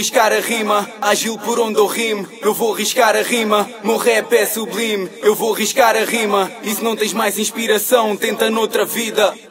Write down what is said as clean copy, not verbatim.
Riscar a rima, ágil por onde eu rime. Eu vou riscar a rima, meu rap é sublime. Eu vou riscar a rima, e se não tens mais inspiração, tenta noutra vida.